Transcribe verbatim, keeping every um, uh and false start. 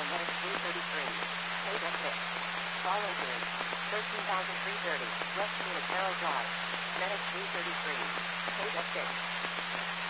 Medic three thirty-three. eight F six. Volunteers. thirteen thousand three hundred thirty. West Unit Arrow Drive. Medic three thirty-three. eight F six.